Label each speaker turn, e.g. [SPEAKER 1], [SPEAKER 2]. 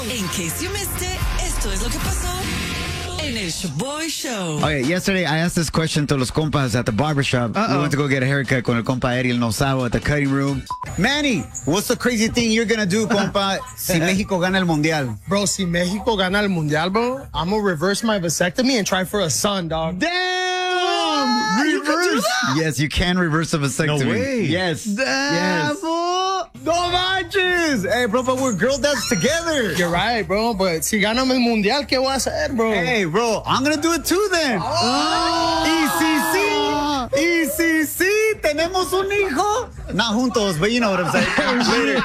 [SPEAKER 1] In case you missed it, esto es lo que pasó en el Shaboy Show.
[SPEAKER 2] Okay, yesterday I asked this question to los compas at the barbershop. We went to go get a haircut con el compa Ariel Nosavo at the cutting room. Manny, what's the crazy thing you're gonna do, compa, si México gana el mundial?
[SPEAKER 3] Bro, si Mexico gana el mundial, bro, I'm gonna reverse my vasectomy and try for a son, dog.
[SPEAKER 2] Damn! Reverse! Yes, you can reverse a vasectomy.
[SPEAKER 4] No way.
[SPEAKER 2] Yes.
[SPEAKER 4] Damn,
[SPEAKER 2] Yes.
[SPEAKER 4] fool.
[SPEAKER 2] No manches! Hey, bro, but we're girl dads together.
[SPEAKER 3] You're right, bro, but si ganamos el mundial, ¿qué voy a hacer, bro?
[SPEAKER 2] Hey, bro, I'm gonna do it too then. Y si sí, tenemos un hijo. Not juntos, but you know what I'm saying. Later.